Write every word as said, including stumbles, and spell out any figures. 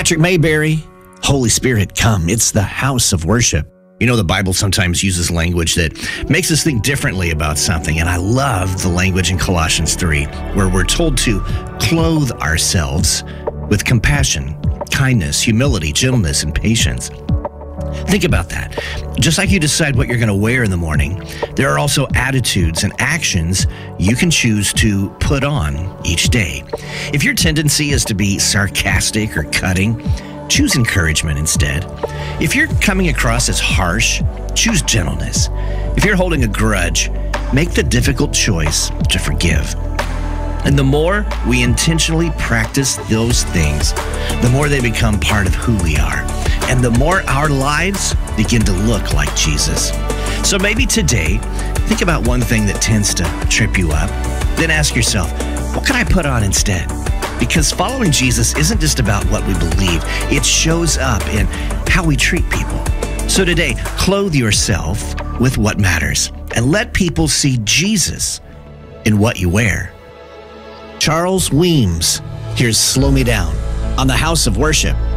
Patrick Mayberry, Holy Spirit, come. It's the house of worship. You know, the Bible sometimes uses language that makes us think differently about something, and I love the language in Colossians three, where we're told to clothe ourselves with compassion, kindness, humility, gentleness, and patience. Think about that. Just like you decide what you're going to wear in the morning, there are also attitudes and actions you can choose to put on each day. If your tendency is to be sarcastic or cutting, choose encouragement instead. If you're coming across as harsh, choose gentleness. If you're holding a grudge, make the difficult choice to forgive. And the more we intentionally practice those things, the more they become part of who we are. And the more our lives begin to look like Jesus. So maybe today, think about one thing that tends to trip you up. Then ask yourself, what can I put on instead? Because following Jesus isn't just about what we believe. It shows up in how we treat people. So today, clothe yourself with what matters and let people see Jesus in what you wear. Charles Weems, here's Slow Me Down on the House of Worship.